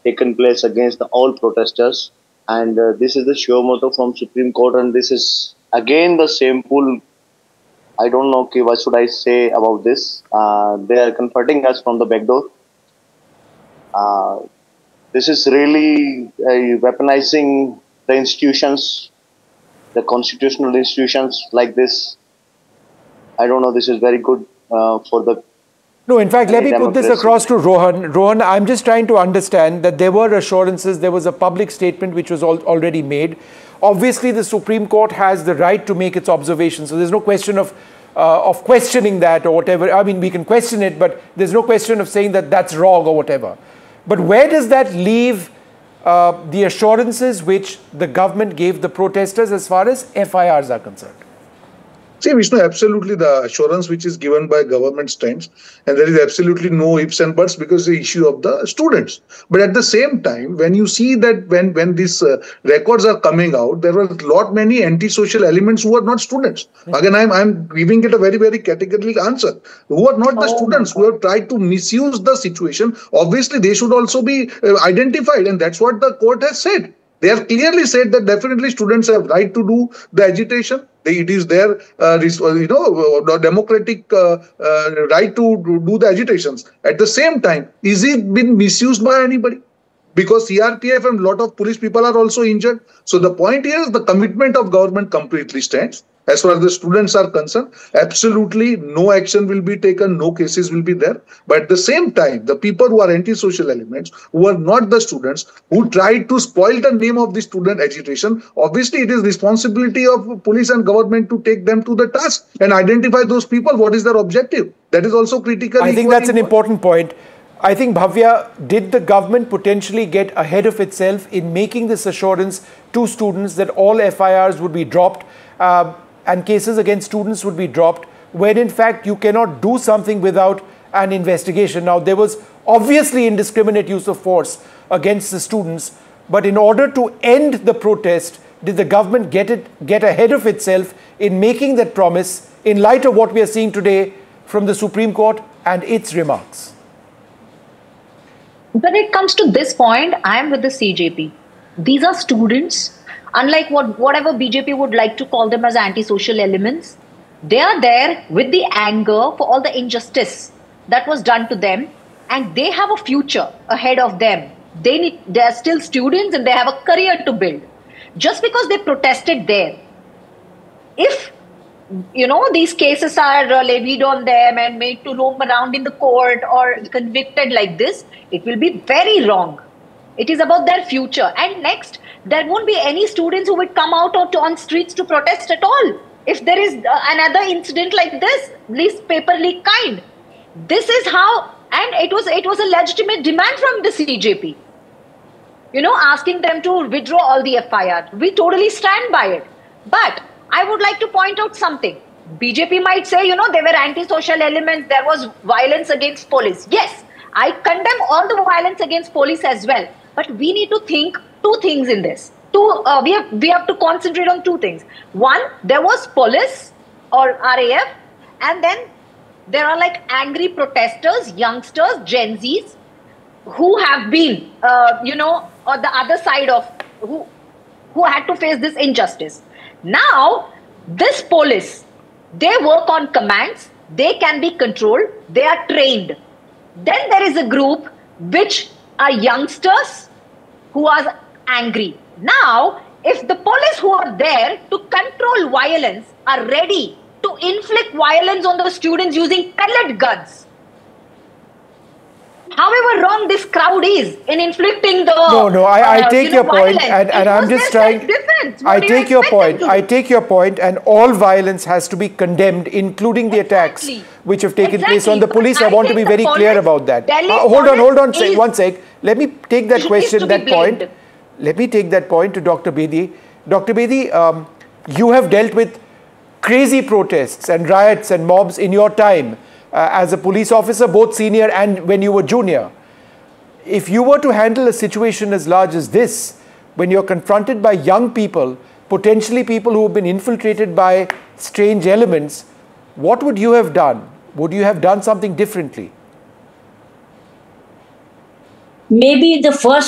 taken place against all protesters. And this is the show motto from Supreme Court, and this is again the same pool. I don't know what should I say about this. They are confronting us from the back door. Uh, this is really weaponizing the institutions, the constitutional institutions like this. I don't know. This is very good for the No, in fact, let me put this across to Rohan. Rohan, I'm just trying to understand that there were assurances, there was a public statement which was already made. Obviously, the Supreme Court has the right to make its observations, so there's no question of questioning that or whatever. I mean, we can question it, but there's no question of saying that that's wrong or whatever. But where does that leave the assurances which the government gave the protesters as far as FIRs are concerned? See, Vishnu, absolutely the assurance which is given by government stands, and there is absolutely no ifs and buts because the issue of the students. But at the same time, when you see that when these records are coming out, there were a lot many antisocial elements who are not students. Again, I'm giving it a very, very categorical answer. Who are not the students who have tried to misuse the situation. Obviously, they should also be identified, and that's what the court has said. They have clearly said that definitely students have right to do the agitation. It is their, democratic right to do the agitations. At the same time, is it been misused by anybody? Because CRPF and a lot of police people are also injured. So the point here is the commitment of government completely stands. As far as the students are concerned, absolutely no action will be taken, no cases will be there. But at the same time, the people who are antisocial elements, who are not the students, who tried to spoil the name of the student agitation, obviously it is responsibility of police and government to take them to the task and identify those people. What is their objective? That is also critical. I think that's an important point. I think, Bhavya, did the government potentially get ahead of itself in making this assurance to students that all FIRs would be dropped and cases against students would be dropped, when in fact you cannot do something without an investigation? Now, there was obviously indiscriminate use of force against the students, but in order to end the protest, did the government get ahead of itself in making that promise in light of what we are seeing today from the Supreme Court and its remarks? When it comes to this point, I am with the CJP. These are students, unlike whatever BJP would like to call them as antisocial elements. They are there with the anger for all the injustice that was done to them, and they have a future ahead of them. They are still students and they have a career to build. Just because they protested there, if these cases are levied on them and made to roam around in the court or convicted like this, it will be very wrong. It is about their future. And next, there won't be any students who would come out on streets to protest at all. If there is another incident like this, least paper leak kind. This is how, and it was a legitimate demand from the CJP. Asking them to withdraw all the FIR. We totally stand by it. But I would like to point out something. BJP might say, they were antisocial elements, there was violence against police. Yes, I condemn all the violence against police as well. But we need to think two things in this. We have to concentrate on two things. One, there was police or RAF, and then there are like angry protesters, youngsters, Gen Zs, who have been, on the other side of who had to face this injustice. Now, this police, they work on commands, they can be controlled, they are trained. Then there is a group which are youngsters who are angry. Now, if the police who are there to control violence are ready to inflict violence on the students using pellet guns, however wrong this crowd is in inflicting the I take your point, and I'm just trying. I take your point. I take your point, and all violence has to be condemned, including the attacks which have taken place on the police. I want to be very clear about that. Hold on, one sec. Let me take that question, that point. Let me take that point to Dr. Bedi. Dr. Bedi, you have dealt with crazy protests and riots and mobs in your time. As a police officer, both senior and when you were junior. If you were to handle a situation as large as this, when you're confronted by young people, potentially people who have been infiltrated by strange elements, what would you have done? Would you have done something differently? Maybe the first